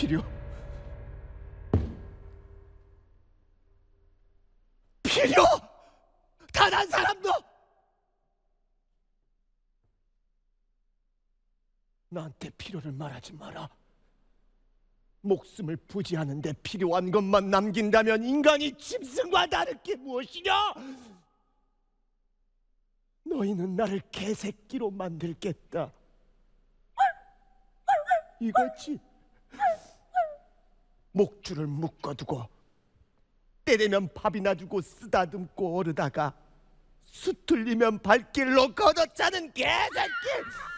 필요? 필요? 단 한 사람도 나한테 필요를 말하지 마라. 목숨을 부지하는데 필요한 것만 남긴다면 인간이 짐승과 다를 게 무엇이냐? 너희는 나를 개새끼로 만들겠다. 이거지. 목줄을 묶어두고 때리면 밥이나 주고 쓰다듬고 오르다가 수틀리면 발길로 걷어차는 개새끼!